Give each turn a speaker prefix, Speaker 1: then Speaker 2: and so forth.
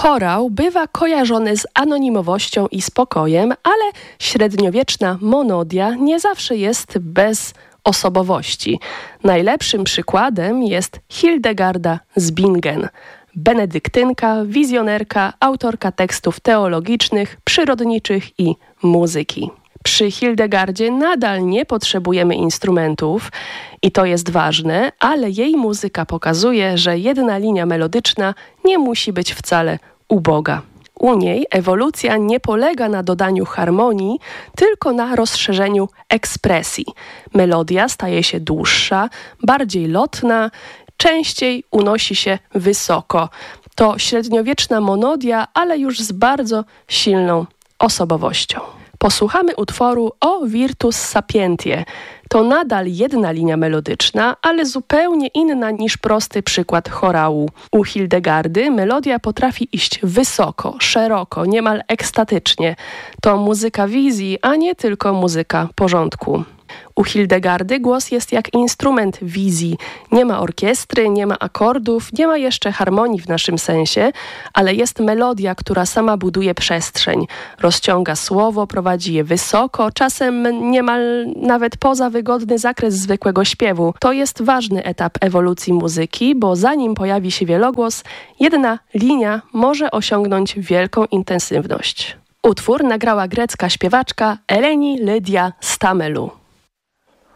Speaker 1: Chorał bywa kojarzony z anonimowością i spokojem, ale średniowieczna monodia nie zawsze jest bez osobowości. Najlepszym przykładem jest Hildegarda z Bingen. Benedyktynka, wizjonerka, autorka tekstów teologicznych, przyrodniczych i muzyki. Przy Hildegardzie nadal nie potrzebujemy instrumentów i to jest ważne, ale jej muzyka pokazuje, że jedna linia melodyczna nie musi być wcale uboga. U niej ewolucja nie polega na dodaniu harmonii, tylko na rozszerzeniu ekspresji. Melodia staje się dłuższa, bardziej lotna, częściej unosi się wysoko. To średniowieczna monodia, ale już z bardzo silną osobowością. Posłuchamy utworu O Virtus Sapientiae. To nadal jedna linia melodyczna, ale zupełnie inna niż prosty przykład chorału. U Hildegardy melodia potrafi iść wysoko, szeroko, niemal ekstatycznie. To muzyka wizji, a nie tylko muzyka porządku. U Hildegardy głos jest jak instrument wizji. Nie ma orkiestry, nie ma akordów, nie ma jeszcze harmonii w naszym sensie, ale jest melodia, która sama buduje przestrzeń. Rozciąga słowo, prowadzi je wysoko, czasem niemal nawet poza wygodny zakres zwykłego śpiewu. To jest ważny etap ewolucji muzyki, bo zanim pojawi się wielogłos, jedna linia może osiągnąć wielką intensywność. Utwór nagrała grecka śpiewaczka Eleni Lydia Stamelu.